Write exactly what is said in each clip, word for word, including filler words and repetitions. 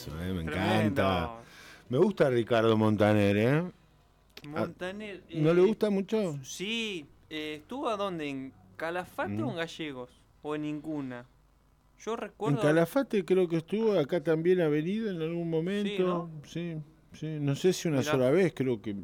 eso, ¿eh? Me Tremendo. encanta. Me gusta Ricardo Montaner, ¿eh? Ah, Montaner, ¿no le eh, gusta mucho? sí, eh, ¿estuvo a dónde? ¿En Calafate o Mm. en Gallegos? ¿O en ninguna? Yo En recuerdo haber... Calafate creo que estuvo, acá también ha venido en algún Sí, momento, ¿no? sí, sí, no sé si una Mirá, sola vez, creo que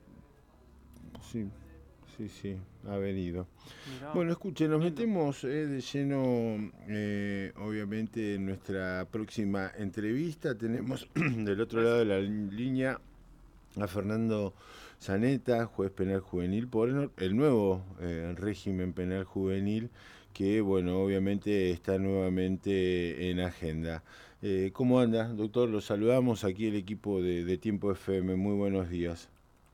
sí, sí, sí, ha venido. mirá, Bueno, escuchen, nos lindo. metemos eh, de lleno, eh, obviamente, en nuestra próxima entrevista. Tenemos del otro lado Gracias. de la línea a Fernando Zaneta, juez penal juvenil, por el, el nuevo eh, régimen penal juvenil que, bueno, obviamente está nuevamente en agenda. Eh, ¿Cómo anda, doctor? Lo saludamos aquí el equipo de, de Tiempo F M. Muy buenos días.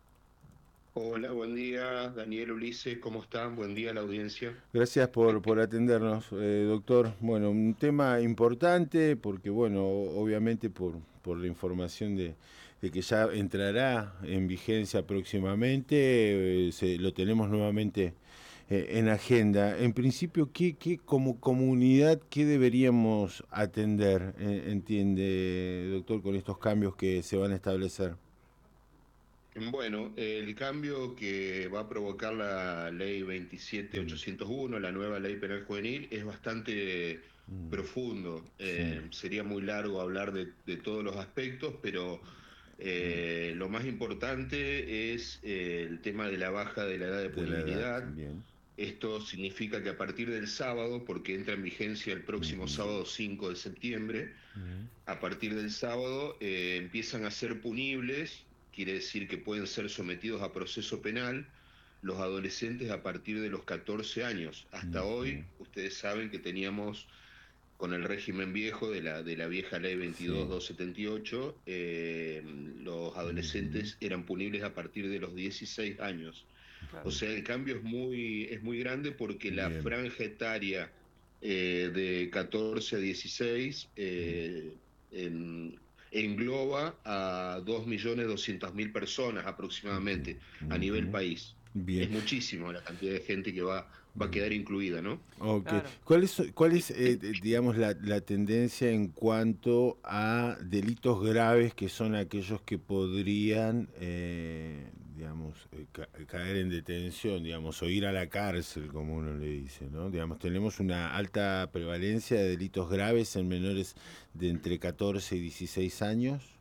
Hola, buen día, Daniel, Ulises, ¿cómo están? Buen día a la audiencia. Gracias por, por atendernos, eh, doctor. Bueno, un tema importante porque, bueno, obviamente por, por la información de, de que ya entrará en vigencia próximamente, eh, se, lo tenemos nuevamente eh, en agenda. En principio, ¿qué, qué como comunidad, qué deberíamos atender, eh, entiende, doctor, con estos cambios que se van a establecer? Bueno, el cambio que va a provocar la ley veintisiete mil Mm, ochocientos uno, la nueva ley penal juvenil, es bastante mm, profundo. sí. Eh, sería muy largo hablar de, de todos los aspectos, pero Mm, eh, lo más importante es eh, el tema de la baja de la edad de de la edad, punibilidad. bien. Esto significa que a partir del sábado, porque entra en vigencia el próximo Ujú, sábado cinco de septiembre, ujú, a partir del sábado eh, empiezan a ser punibles, quiere decir que pueden ser sometidos a proceso penal los adolescentes a partir de los catorce años. Hasta ujú. hoy, ustedes saben que teníamos con el régimen viejo de la, de la vieja ley Sí. veintidós mil doscientos setenta y ocho, eh, los Ujú. adolescentes eran punibles a partir de los dieciséis años. O Claro. sea, el cambio es muy, es muy grande porque la Bien. franja etaria eh, de catorce a dieciséis Mm. eh, en- engloba a dos millones doscientas mil personas Ujú. aproximadamente a nivel Ujú. país. Bien. Es muchísimo la cantidad de gente que va, va a quedar incluida, ¿no? Ok. Claro. ¿Cuál es, cuál es eh, de- digamos, la, la tendencia en cuanto a delitos graves que son aquellos que podrían, eh, digamos, eh, ca- caer en detención, digamos, o ir a la cárcel, como uno le dice, ¿no? Digamos, tenemos una alta prevalencia de delitos graves en menores de entre catorce y dieciséis años.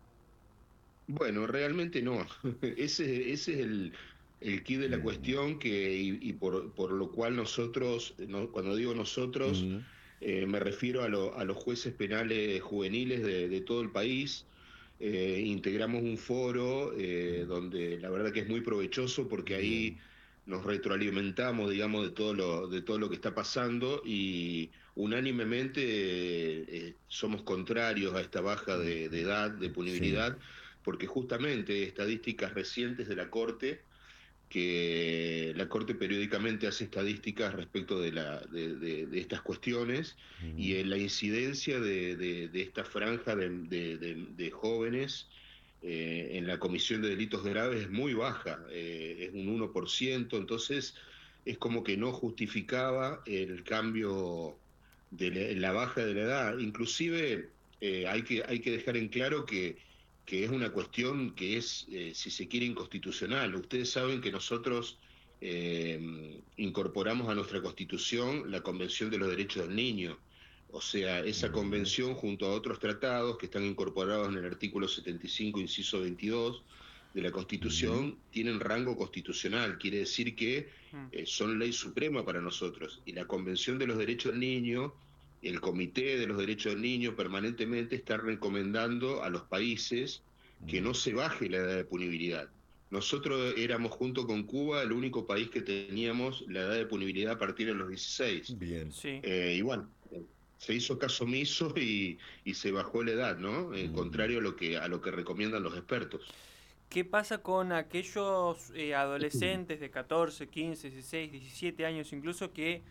Bueno, realmente no. Ese, ese es el, el quid de la Ujú. cuestión que, y, y por, por lo cual nosotros, no- cuando digo nosotros, Ujú. eh, me refiero a, lo- a los jueces penales juveniles de, de todo el país. Eh, integramos un foro eh, donde la verdad que es muy provechoso porque ahí Bien. nos retroalimentamos, digamos, de todo lo, de todo lo que está pasando y unánimemente eh, eh, somos contrarios a esta baja de, de edad, de Sí. punibilidad, porque justamente estadísticas recientes de la Corte, que la Corte periódicamente hace estadísticas respecto de, la, de, de- de estas cuestiones y Ujú. en la incidencia de, de- de esta franja de, de- de- de jóvenes eh, en la comisión de delitos graves es muy baja, eh, es un uno por ciento. Entonces es como que no justificaba el cambio de la, la baja de la edad. Inclusive eh, hay que, hay que dejar en claro que que es una cuestión que es, eh, si se quiere, inconstitucional. Ustedes saben que nosotros eh, incorporamos a nuestra Constitución la Convención de los Derechos del Niño. O sea, esa Ujú. convención junto a otros tratados que están incorporados en el artículo setenta y cinco, inciso veintidós de la Ujú. Constitución, tienen rango constitucional. Quiere decir que Mm, eh, son ley suprema para nosotros. Y la Convención de los Derechos del Niño, el Comité de los Derechos del Niño permanentemente está recomendando a los países que no se baje la edad de punibilidad. Nosotros éramos, junto con Cuba, el único país que teníamos la edad de punibilidad a partir de los dieciséis. Bien. sí. Eh, y bueno, eh, se hizo caso omiso y, y se bajó la edad, ¿no? Eh, Ujú. contrario a lo que, a lo que recomiendan los expertos. ¿Qué pasa con aquellos eh, adolescentes de catorce, quince, dieciséis, diecisiete años incluso que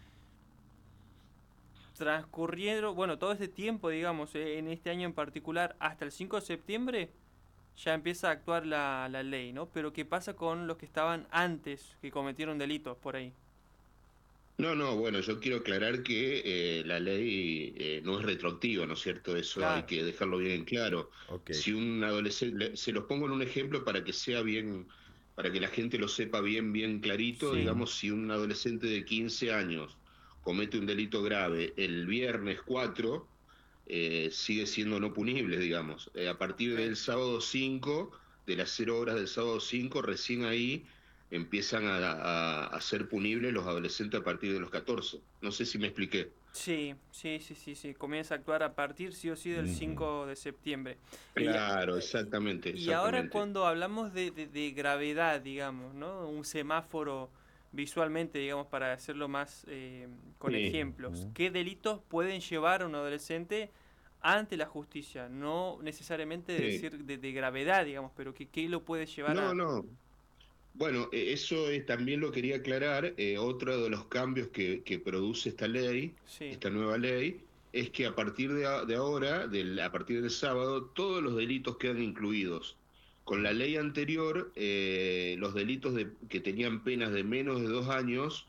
transcurrieron, bueno, todo este tiempo, digamos, eh, en este año en particular, hasta el cinco de septiembre, ya empieza a actuar la, la ley, ¿no? Pero ¿qué pasa con los que estaban antes, que cometieron delitos por ahí? No, no, bueno, yo quiero aclarar que eh, la ley eh, no es retroactiva, ¿no es cierto? Eso hay Claro, que dejarlo bien claro. Ok. Si un adolescente, se los pongo en un ejemplo para que sea bien, para que la gente lo sepa bien, bien clarito, sí, Mm, digamos, si un adolescente de quince años comete un delito grave el viernes cuatro, eh, sigue siendo no punible, digamos. Eh, a partir ok. del sábado cinco, de las cero horas del sábado cinco, recién ahí empiezan a, a, a ser punibles los adolescentes a partir de los catorce. No sé si me expliqué. Sí, sí, sí, sí, sí. Comienza a actuar a partir, sí o sí, del ujú. cinco de septiembre. Y, Claro, exactamente, y ahora exactamente. cuando hablamos de, de- de gravedad, digamos, ¿no? Un semáforo visualmente, digamos, para hacerlo más eh, con Sí. ejemplos. ¿Qué delitos pueden llevar a un adolescente ante la justicia? No necesariamente Sí. decir de, de gravedad, digamos, pero que qué lo puede llevar No, a... no. Bueno, eh, eso es, también lo quería aclarar. Eh, otro de los cambios que, que produce esta ley, Sí, esta nueva ley, es que a partir de, a- de ahora, del, a partir del sábado, todos los delitos quedan incluidos. Con la ley anterior, eh, los delitos de, que tenían penas de menos de dos años,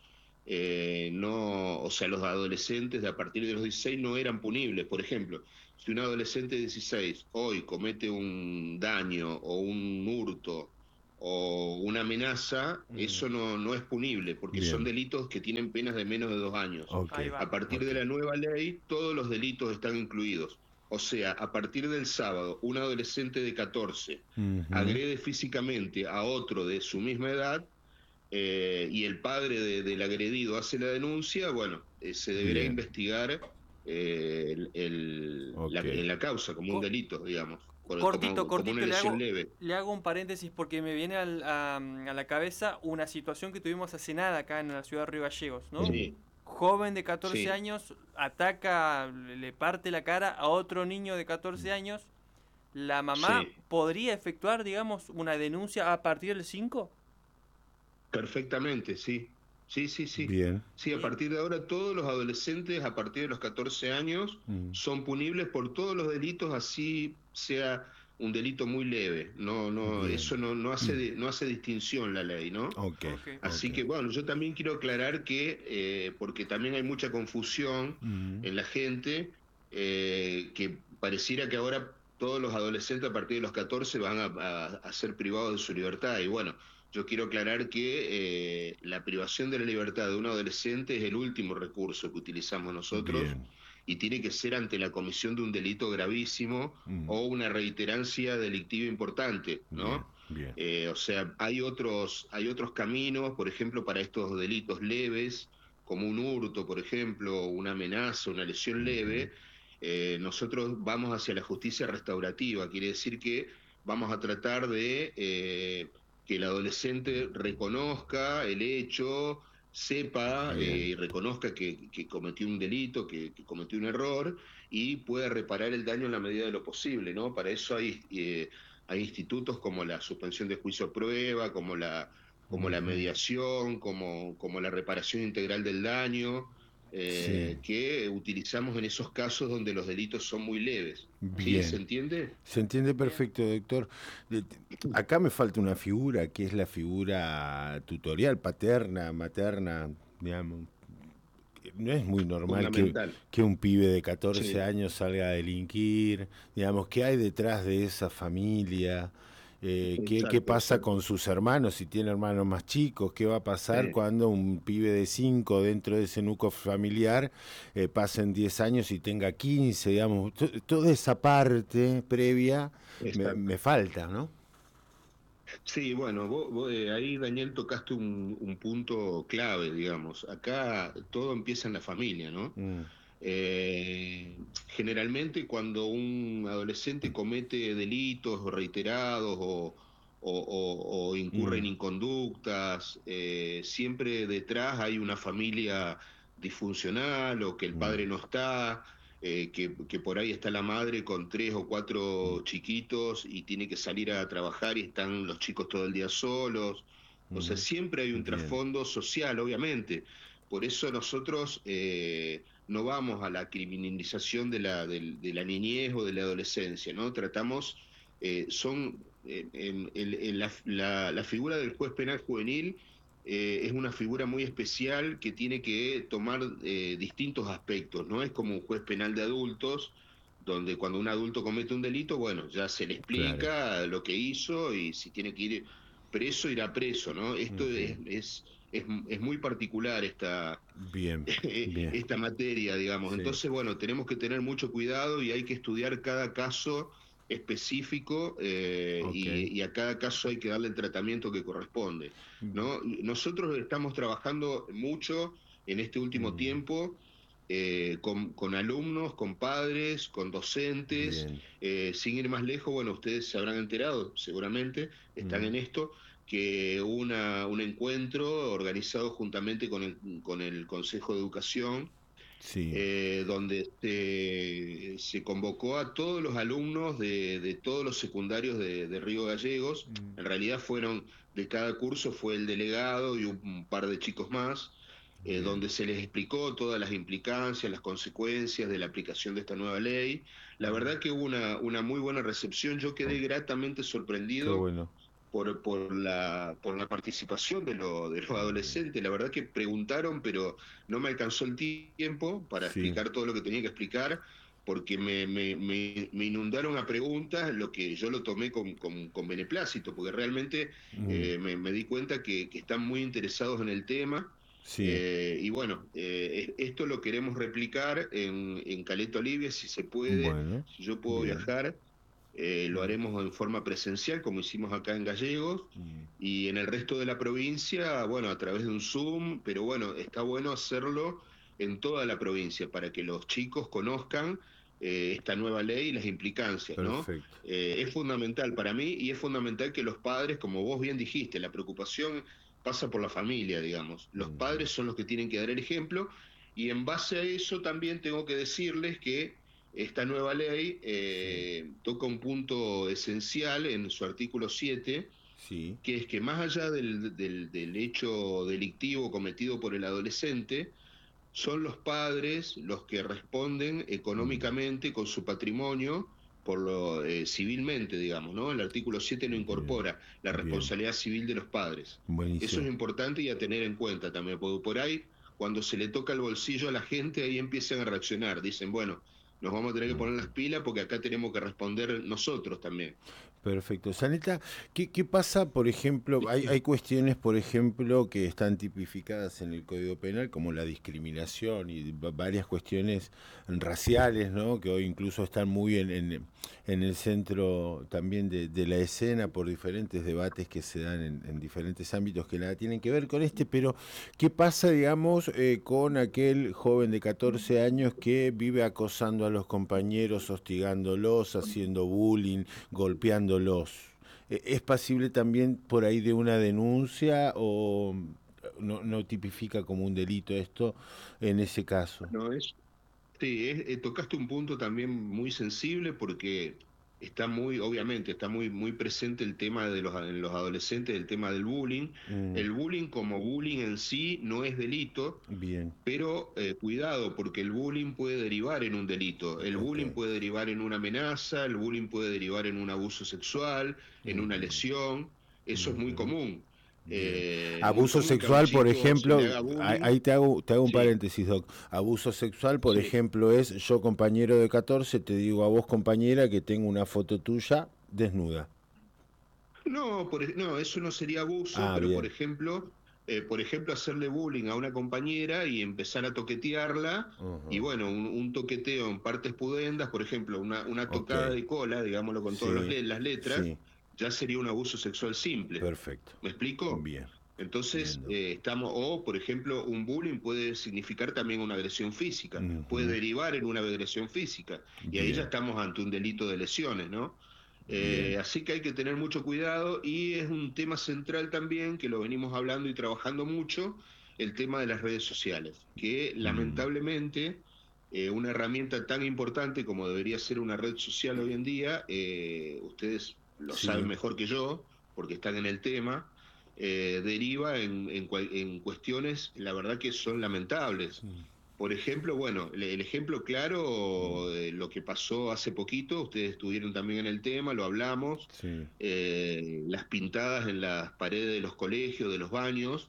eh, no, o sea, los adolescentes de a partir de los dieciséis no eran punibles. Por ejemplo, si un adolescente de dieciséis hoy comete un daño o un hurto, o una amenaza, Mm, eso no, no es punible, porque son Bien, delitos que tienen penas de menos de dos años. ok, ahí va. A partir ok. de la nueva ley, todos los delitos están incluidos. O sea, a partir del sábado, un adolescente de catorce Ujú, agrede físicamente a otro de su misma edad, eh, y el padre de- del agredido hace la denuncia, bueno, eh, se deberá Bien, investigar eh, el- el- la, ok. en la causa como un Co- delito, digamos, por- Cortito, como, como una cortito, le lesión hago, leve. le hago un paréntesis porque me viene al- a, a la cabeza una situación que tuvimos hace nada acá en la ciudad de Río Gallegos, ¿no? Mm, Sí, Joven de catorce sí. años ataca, le le parte la cara a otro niño de catorce años. ¿La mamá Sí, podría efectuar, digamos, una denuncia a partir del cinco? perfectamente, sí. Sí, sí, sí. Bien. Sí, a Y, partir de ahora todos los adolescentes a partir de los catorce años Mm, son punibles por todos los delitos, así sea un delito muy leve. No, no, Bien. eso no, no hace, Mm, di- no hace distinción la ley, ¿no? Ok, ok. ok. Así que bueno, yo también quiero aclarar que, eh, porque también hay mucha confusión Mm, en la gente, eh, que pareciera que ahora todos los adolescentes a partir de los catorce van a, a- a ser privados de su libertad. Y bueno, yo quiero aclarar que eh, la privación de la libertad de un adolescente es el último recurso que utilizamos nosotros Bien. y tiene que ser ante la comisión de un delito gravísimo Mm, o una reiterancia delictiva importante, Bien, ¿no? bien. Eh, o sea, hay otros, hay otros caminos, por ejemplo, para estos delitos leves, como un hurto, por ejemplo, una amenaza, una lesión Ujú, leve. Eh, nosotros vamos hacia la justicia restaurativa, quiere decir que vamos a tratar de eh, que el adolescente reconozca el hecho, sepa eh, Bien. y reconozca que, que cometió un delito, que, que cometió un error y pueda reparar el daño en la medida de lo posible, ¿no? Para eso hay eh, hay institutos como la suspensión de juicio a prueba, como la, como la Ujú, mediación, como, como la reparación integral del daño, Sí, eh, que utilizamos en esos casos donde los delitos son muy leves. ¿Sí? ¿Se bien. entiende? Se entiende Bien. perfecto, doctor. De- Acá me falta una figura que es la figura tutorial, paterna, materna, digamos. No es muy normal que, Fundamental. que un pibe de catorce Sí, años salga a delinquir, digamos, ¿qué hay detrás de esa familia? Eh, ¿qué, qué exacto, pasa exacto. con sus hermanos si tiene hermanos más chicos? ¿Qué va a pasar Sí, cuando un pibe de cinco dentro de ese núcleo familiar eh, pasen diez años y tenga quince? Digamos, to- toda esa parte previa me, exacto. me falta, ¿no? Sí, bueno, vos, vos, eh, ahí, Daniel, tocaste un, un punto clave, digamos. Acá todo empieza en la familia, ¿no? Mm, Eh, generalmente cuando un adolescente comete delitos reiterados o, o- o- o incurre mm, en inconductas, eh, siempre detrás hay una familia disfuncional o que el mm, padre no está, eh, que, que por ahí está la madre con tres o mm, cuatro chiquitos y tiene que salir a trabajar y están los chicos todo el día solos. O sea, mm. siempre hay un Bien, trasfondo social, obviamente. Por eso nosotros eh, no vamos a la criminalización de la, del- de, la niñez o de la adolescencia, ¿no? Tratamos, eh, son, eh, en- en- en la, la- la figura del juez penal juvenil eh, es una figura muy especial que tiene que tomar eh, distintos aspectos, no es como un juez penal de adultos, donde cuando un adulto comete un delito, bueno, ya se le Claro. explica lo que hizo y si tiene que ir preso, irá preso, ¿no? Esto es, Ujú. es, es, es muy particular esta, Bien, bien. esta materia, digamos. Sí. Entonces, bueno, tenemos que tener mucho cuidado y hay que estudiar cada caso específico eh, Ok. y, y a cada caso hay que darle el tratamiento que corresponde, ¿no? Nosotros estamos trabajando mucho en este último Mm, tiempo eh, con, con alumnos, con padres, con docentes, bien. eh, sin ir más lejos, bueno, ustedes se habrán enterado, seguramente, están Mm, en esto, que hubo una, un encuentro organizado juntamente con el, con el Consejo de Educación, sí. eh, donde se, se convocó a todos los alumnos de, de todos los secundarios de, de Río Gallegos. Mm, En realidad fueron, de cada curso fue el delegado y un, un par de chicos más, eh, bien. donde se les explicó todas las implicancias, las consecuencias de la aplicación de esta nueva ley. La Mm, verdad que hubo una, una muy buena recepción, yo quedé gratamente qué sorprendido bueno. por, por, la, por la participación de, lo, de los Mm, adolescentes. La verdad que preguntaron, pero no me alcanzó el tiempo para sí. explicar todo lo que tenía que explicar, porque me, me, me, me inundaron a preguntas, lo que yo lo tomé con, con, con beneplácito, porque realmente Mm, eh, me, me, di cuenta que, que, están muy interesados en el tema. sí. Eh, y bueno, eh, esto lo queremos replicar en, en Caleta Olivia, si se puede, Bueno, si yo puedo bien. viajar, eh, lo Mm, haremos en forma presencial, como hicimos acá en Gallegos, mm, y en el resto de la provincia, bueno, a través de un Zoom, pero bueno, está bueno hacerlo en toda la provincia para que los chicos conozcan eh, esta nueva ley y las implicancias, ¿no? perfecto. Eh, es fundamental para mí y es fundamental que los padres, como vos bien dijiste, la preocupación pasa por la familia, digamos. Los Ujú, padres son los que tienen que dar el ejemplo y en base a eso también tengo que decirles que esta nueva ley sí. eh, toca un punto esencial en su artículo siete, Sí. que es que más allá del, del, del hecho delictivo cometido por el adolescente, son los padres los que responden Mm, económicamente con su patrimonio por lo eh, civilmente, digamos, ¿no? El artículo siete lo bien. incorpora, la Bien. responsabilidad civil de los padres. Eso es Buenísimo. importante y a tener en cuenta también, porque por ahí, cuando se le toca el bolsillo a la gente, ahí empiezan a reaccionar, dicen, bueno, nos vamos a tener que poner las Ujú. pilas porque acá tenemos que responder nosotros también. Perfecto. Saneta, ¿qué, qué pasa, por ejemplo? Hay, hay cuestiones, por ejemplo, que están tipificadas en el Código Penal, como la discriminación y va- varias cuestiones raciales, ¿no? Que hoy incluso están muy en, en, en el centro también de, de la escena por diferentes debates que se dan en, en diferentes ámbitos que nada tienen que ver con este, pero ¿qué pasa, digamos, eh, con aquel joven de catorce años que vive acosando a los compañeros, hostigándolos, haciendo bullying, golpeándolos? Eh, ¿Es pasible también por ahí de una denuncia o no, no tipifica como un delito esto en ese caso? No es Sí, es- eh, tocaste un punto también muy sensible porque está muy, obviamente, está muy, muy presente el tema de los, en los adolescentes, el tema del bullying. Mm, El bullying como bullying en sí no es delito, bien, pero eh, cuidado porque el bullying puede derivar en un delito. El ok. bullying puede derivar en una amenaza, el bullying puede derivar en un abuso sexual, en una Ujú, lesión. Eso es muy ujú. común. Bien. Eh, muy Abuso común que a un sexual, por chico se le ejemplo, haga ahí bullying. ahí te hago, te hago un Sí, paréntesis, Doc. Abuso sexual, por sí. ejemplo, es yo, compañero de catorce, te digo a vos, compañera, que tengo una foto tuya desnuda. No, por ej- no, eso no sería abuso, Ah, pero por bien. ejemplo, eh, por ejemplo, hacerle bullying a una compañera y empezar a toquetearla, y Ujú, bueno, un, un toqueteo en partes pudendas, por ejemplo, una, una ok. tocada de cola, digámoslo con todas Sí, las letras, sí, ya sería un abuso sexual simple. perfecto. ¿Me explico? Bien, Entonces, bien, Doc. eh, estamos, o por ejemplo, un bullying puede significar también una agresión física, puede Ujú, derivar en una agresión física, y ahí ya bien, estamos ante un delito de lesiones, ¿no? Eh, bien. así que hay que tener mucho cuidado y es un tema central también, que lo venimos hablando y trabajando mucho, el tema de las redes sociales, que Mm, lamentablemente eh, una herramienta tan importante como debería ser una red social hoy en día, eh, ustedes lo saben sí. mejor que yo, porque están en el tema, eh, deriva en, en, en, cuestiones, la verdad que son lamentables. Por ejemplo, bueno, el, el ejemplo claro Mm, de lo que pasó hace poquito, ustedes estuvieron también en el tema, lo hablamos, sí. eh, las pintadas en las paredes de los colegios, de los baños,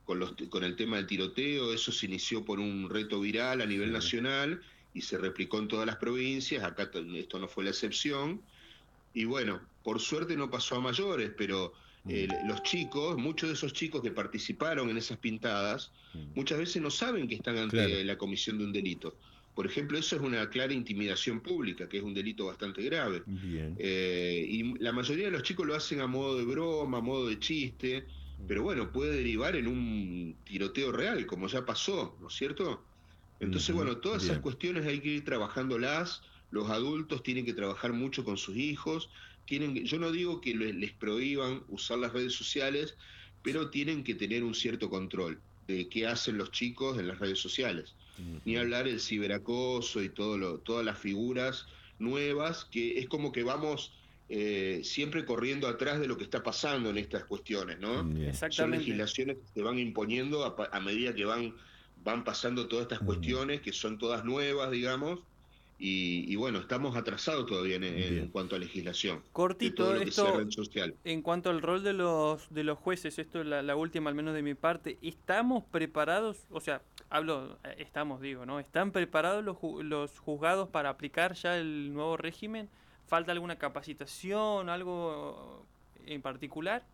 con, los, con el tema del tiroteo. Eso se inició por un reto viral a nivel Sí. nacional y se replicó en todas las provincias. Acá esto no fue la excepción. Y bueno, por suerte no pasó a mayores, pero eh, los chicos, muchos de esos chicos que participaron en esas pintadas, muchas veces no saben que están ante Claro. la comisión de un delito. Por ejemplo, eso es una clara intimidación pública, que es un delito bastante grave. Bien. Eh, y la mayoría de los chicos lo hacen a modo de broma, a modo de chiste, pero bueno, puede derivar en un tiroteo real, como ya pasó, ¿no es cierto? Entonces, Ujú. bueno, todas esas Bien. cuestiones hay que ir trabajándolas. Los adultos tienen que trabajar mucho con sus hijos. Tienen, que- yo no digo que le- les prohíban usar las redes sociales, pero tienen que tener un cierto control de qué hacen los chicos en las redes sociales. Ni Ujú. hablar el ciberacoso y todo lo, todas las figuras nuevas, que es como que vamos eh, siempre corriendo atrás de lo que está pasando en estas cuestiones, ¿no? Bien. Son Exactamente. legislaciones que se van imponiendo a, pa- a medida que van van pasando todas estas Ujú. cuestiones que son todas nuevas, digamos, y, y bueno, estamos atrasados todavía en, en Bien. cuanto a legislación de todo Cortito, lo que sea esto red social. en cuanto al rol de los de los jueces, esto es la, la última al menos de mi parte, ¿estamos preparados? O sea, hablo, eh, estamos, digo, ¿no? ¿Están preparados los, ju- los juzgados para aplicar ya el nuevo régimen? ¿Falta alguna capacitación, algo en particular?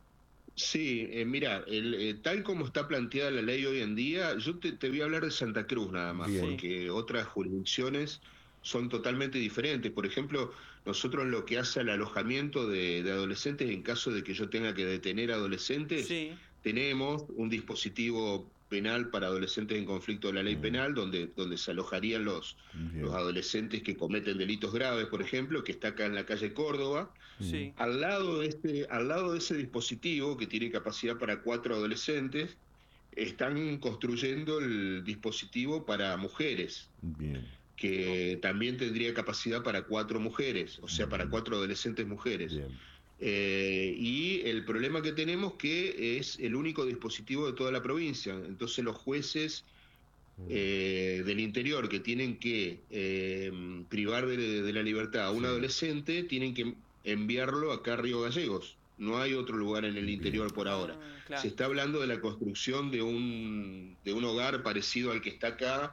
Sí, eh, mira, el, eh, tal como está planteada la ley hoy en día, yo te, te voy a hablar de Santa Cruz nada más, Bien. Sí, porque otras jurisdicciones son totalmente diferentes. Por ejemplo, nosotros en lo que hace al alojamiento de, de adolescentes, en caso de que yo tenga que detener adolescentes, sí, tenemos un dispositivo penal para adolescentes en conflicto de la ley Mm. penal, donde, donde se alojarían los, los Bien. adolescentes que cometen delitos graves, por ejemplo, que está acá en la calle Córdoba. Mm. sí, Al lado de este, al lado de ese dispositivo, que tiene capacidad para cuatro adolescentes, están construyendo el dispositivo para mujeres, Bien. que también tendría capacidad para cuatro mujeres, o sea, para Ujú. cuatro adolescentes mujeres. Bien. Eh, y el problema que tenemos que es el único dispositivo de toda la provincia. Entonces los jueces Mm. eh, del interior que tienen que eh, privar de, de la libertad a un Sí. adolescente, tienen que enviarlo acá a Río Gallegos. No hay otro lugar en el Bien. interior por ahora. ah, Se claro, está hablando de la construcción de un, de un hogar parecido al que está acá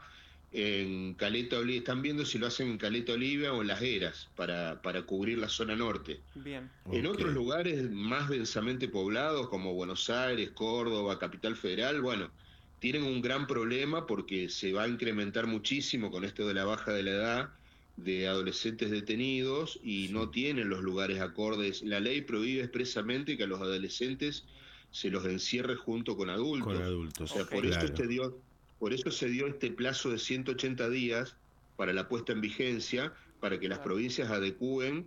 en Caleta Olivia. Están viendo si lo hacen en Caleta Olivia o en Las Heras para, para cubrir la zona norte. bien, En Ok. otros lugares más densamente poblados, como Buenos Aires, Córdoba, Capital Federal, bueno, tienen un gran problema porque se va a incrementar muchísimo con esto de la baja de la edad de adolescentes detenidos y Sí. no tienen los lugares acordes. La ley prohíbe expresamente que a los adolescentes se los encierre junto con Con adultos. O adultos. sea, ok, por eso Claro. se dio, por eso se dio este plazo de ciento ochenta días para la puesta en vigencia, para que las claro, provincias adecúen.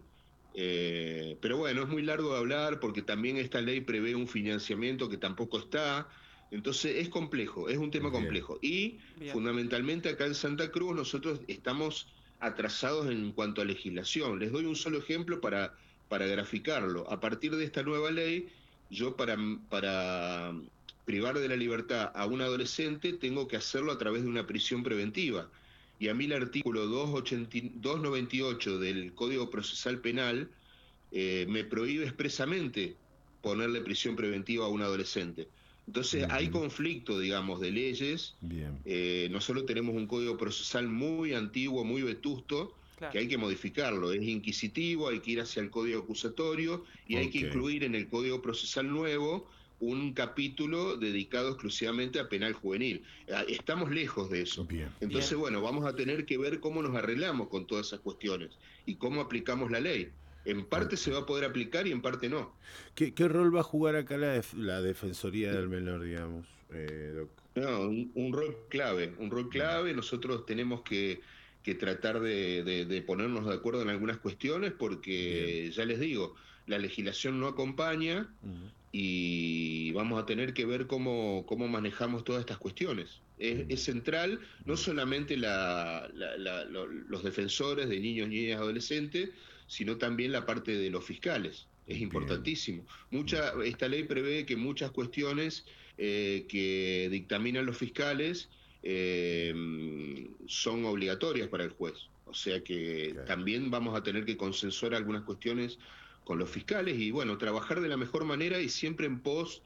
Eh, pero bueno, es muy largo de hablar porque también esta ley prevé un financiamiento que tampoco está. Entonces es complejo, es un tema Bien. complejo. Y bien, fundamentalmente acá en Santa Cruz nosotros estamos atrasados en cuanto a legislación. Les doy un solo ejemplo para, para graficarlo. A partir de esta nueva ley, yo para, para privar de la libertad a un adolescente tengo que hacerlo a través de una prisión preventiva. Y a mí el artículo doscientos noventa y ocho del Código Procesal Penal eh, me prohíbe expresamente ponerle prisión preventiva a un adolescente. Entonces hay Ujú. conflicto, digamos, de leyes. Bien. Eh, nosotros tenemos un código procesal muy antiguo, muy vetusto, que claro, hay que modificarlo. Es inquisitivo, hay que ir hacia el código acusatorio y hay que Ok. incluir en el código procesal nuevo un capítulo dedicado exclusivamente a penal juvenil. Ah, Estamos lejos de eso. Bien. bien, Entonces, bueno, vamos a tener que ver cómo nos arreglamos con todas esas cuestiones y cómo aplicamos la ley. En parte Ok. se va a poder aplicar y en parte no. ¿Qué, qué rol va a jugar acá la, def- la Defensoría del Menor, digamos, eh, Doc? No, un, un rol clave, un rol Mm. clave. Nosotros tenemos que, que tratar de, de- de ponernos de acuerdo en algunas cuestiones Bien. porque, ya les digo, la legislación no acompaña Mm. y vamos a tener que ver cómo, cómo manejamos todas estas cuestiones. Es, Mm. es central no Mm. solamente la, la- la- lo- los defensores de niños, niñas, adolescentes, sino también la parte de los fiscales. Es Bien. importantísimo. Mucha, Ujú. esta ley prevé que muchas cuestiones eh, que dictaminan los fiscales eh, son obligatorias para el juez. O sea que Claro. también vamos a tener que consensuar algunas cuestiones con los fiscales y bueno, trabajar de la mejor manera y siempre en pos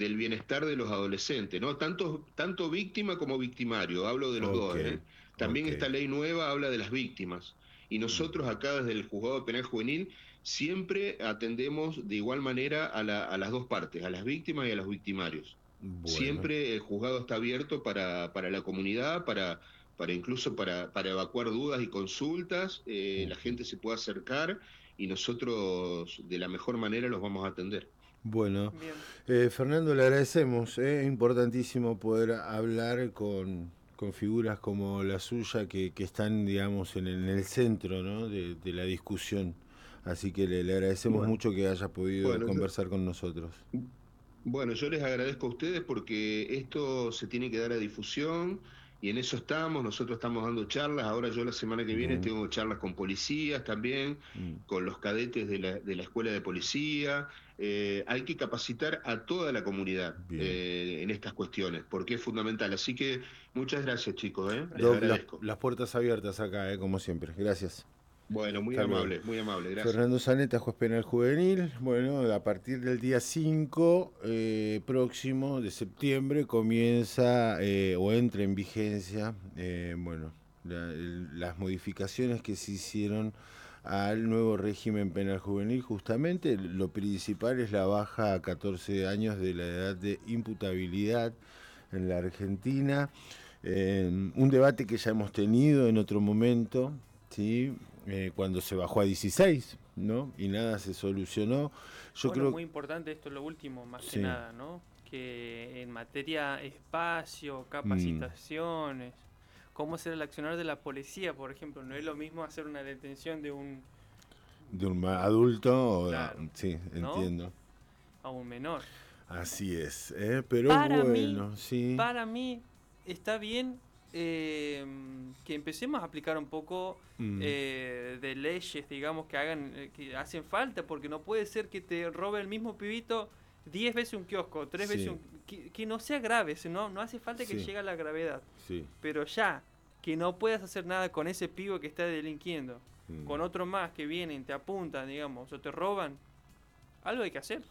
del bienestar de los adolescentes, ¿no? Tanto, tanto víctima como victimario, hablo de los Ok, dos, ¿eh? También ok. esta ley nueva habla de las víctimas. Y nosotros acá desde el Juzgado Penal Juvenil siempre atendemos de igual manera a, la, a las dos partes, a las víctimas y a los victimarios. Bueno, Siempre el juzgado está abierto para, para la comunidad, para, para incluso para, para evacuar dudas y consultas, eh, la ujú. gente se puede acercar y nosotros de la mejor manera los vamos a atender. Bueno, Bien. eh, Fernando, le agradecemos. eh, Es importantísimo poder hablar con, con figuras como la suya que, que están, digamos, en, el en el centro, ¿no? de, de la discusión. Así que le, le agradecemos Bueno, mucho que haya podido bueno, yo, conversar con nosotros. Bueno, yo les agradezco a ustedes porque esto se tiene que dar a difusión y en eso estamos. Nosotros estamos dando charlas. Ahora yo la semana que viene Bien. tengo charlas con policías también, Mm, con los cadetes de la, de la escuela de policía. Eh, hay que capacitar a toda la comunidad bien. eh, en estas cuestiones porque es fundamental. Así que muchas gracias, chicos, ¿eh? Les Doc, las, agradezco. las puertas abiertas acá, eh, como siempre. Gracias. Bueno, muy Hasta luego. amable, muy amable. Gracias. Fernando Zaneta, juez penal juvenil. Bueno, a partir del día cinco eh, próximo de septiembre comienza eh, o entra en vigencia, eh, bueno, la- el- las modificaciones que se hicieron al nuevo régimen penal juvenil. Justamente lo principal es la baja a catorce años de la edad de imputabilidad en la Argentina. Eh, un debate que ya hemos tenido en otro momento, ¿sí? Eh, cuando se bajó a dieciséis, ¿no? Y nada se solucionó. Yo Bueno, creo, muy importante esto, lo último, más que sí, nada, ¿no? Que en materia espacio, mm, capacitaciones, cómo ser el accionar de la policía, por ejemplo, no es lo mismo hacer una detención de un, de un ma- adulto, o- ah, claro, sí, ¿no? entiendo. A un menor. Así es, ¿eh? Pero Para mí, bueno, sí. para mí está bien eh, que empecemos a aplicar un poco mm, eh, de leyes, digamos, que hagan, eh, que hacen falta, porque no puede ser que te robe el mismo pibito diez veces un kiosco, tres veces sí, un... Que, que no sea grave, si no, no hace falta que sí, llegue a la gravedad. sí. Pero ya, que no puedas hacer nada con ese pibo que está delinquiendo, mm. con otro más que vienen, te apuntan, digamos, o te roban, algo hay que hacer,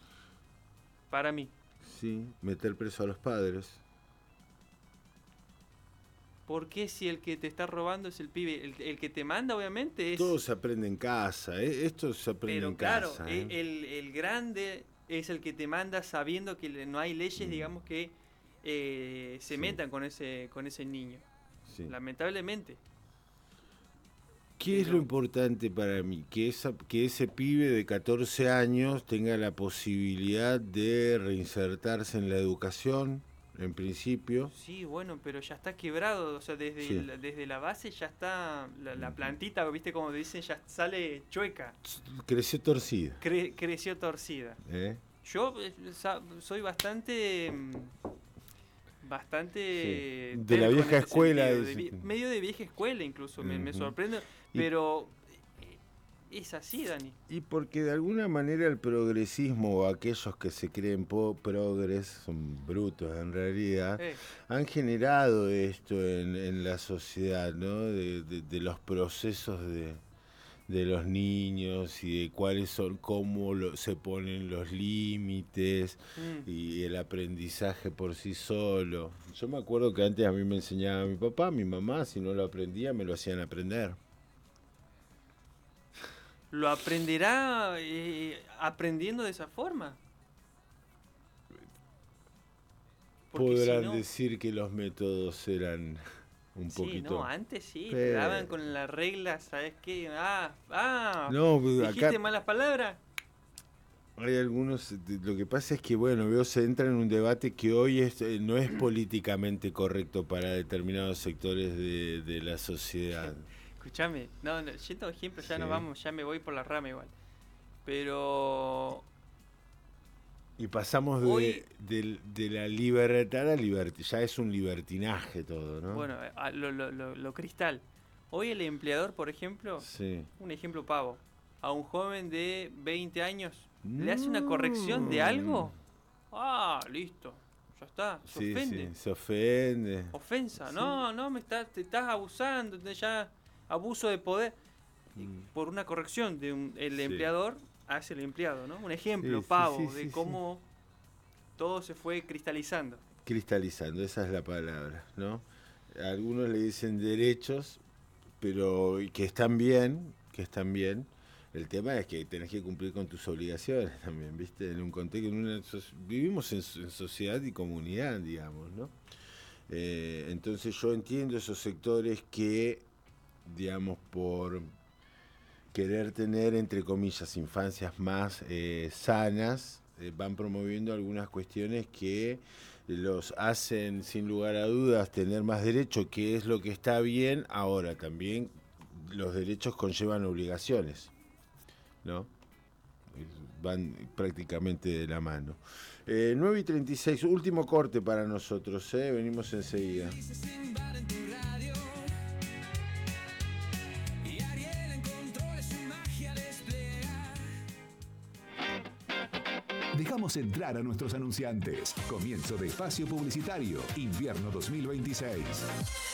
para mí. Sí, meter preso a los padres. ¿Por qué si el que te está robando es el pibe? El, el que te manda, obviamente, es... Todo se aprende en casa, ¿eh? Esto se aprende Pero en claro, casa. e- ¿eh? el, el grande es el que te manda sabiendo que le- no hay leyes, Mm, digamos, que eh, se sí, metan con ese, con ese niño. sí. Lamentablemente. ¿Qué es lo Pero, importante para mí? Que, esa, que ese pibe de catorce años tenga la posibilidad de reinsertarse en la educación, en principio. sí, bueno, pero ya está quebrado. O sea, desde, Sí. el- desde la base ya está... La, la plantita, ¿viste? Como dicen, ya sale chueca. Creció torcida. Cre- creció torcida. ¿eh? Yo eh, sa- soy bastante... mm, bastante Sí. De la terco en vieja este escuela, sentido, de es- vi- medio de vieja escuela incluso, me, me Ujú. sorprende, Y- pero eh, es así, Dani. Y porque de alguna manera el progresismo o aquellos que se creen po- progres, son brutos en realidad, Eh, han generado esto en, en la sociedad, ¿no? De, de- de los procesos de, de los niños y de cuáles son, cómo lo- se ponen los límites mm, y el aprendizaje por sí solo. Yo me acuerdo que antes a mí me enseñaba mi papá, mi mamá, si no lo aprendía me lo hacían aprender. ¿Lo aprenderá eh, aprendiendo de esa forma? Porque si Podrán no, decir que los métodos eran un sí, poquito... no, antes sí, te Pero- daban con las reglas, ¿sabes qué? Ah, ah, No, pues, dijiste acá malas palabras. hay algunos, lo que pasa es que, bueno, veo, se entra en un debate que hoy es, eh, no es políticamente correcto para determinados sectores de, de la sociedad. Escúchame, no, no, yendo a ejemplo, ya Sí. no vamos, ya me voy por la rama igual. Pero Y pasamos de, Hoy- de- de la libertad a libertad, ya es un libertinaje todo, ¿no? bueno, a- lo, lo, lo, lo cristal. Hoy el empleador, por ejemplo, Sí. un ejemplo pavo, a un joven de veinte años, ¿le hace una corrección de algo? Ah, listo, ya está, se Sí, ofende. sí, se ofende. Ofensa, Sí. no, no, me estás, te estás abusando, te- ya abuso de poder. Y Mm. por una corrección de un, el Sí. empleador hacia el empleado, ¿no? Un ejemplo Sí, sí, pavo sí, sí, de sí. cómo todo se fue cristalizando. Cristalizando, esa es la palabra, ¿no? Algunos le dicen derechos, pero que están bien, que están bien. El tema es que tenés que cumplir con tus obligaciones también, ¿viste? En un contexto, en una, vivimos en, en sociedad y comunidad, digamos, ¿no? Eh, entonces yo entiendo esos sectores que, digamos, por querer tener, entre comillas, infancias más eh, sanas, eh, van promoviendo algunas cuestiones que los hacen, sin lugar a dudas, tener más derecho, que es lo que está bien. Ahora, también los derechos conllevan obligaciones, ¿no? Van prácticamente de la mano. Eh, nueve y treinta y seis, último corte para nosotros, ¿eh? Venimos enseguida. Dejamos entrar a nuestros anunciantes. Comienzo de espacio publicitario, invierno dos mil veintiséis.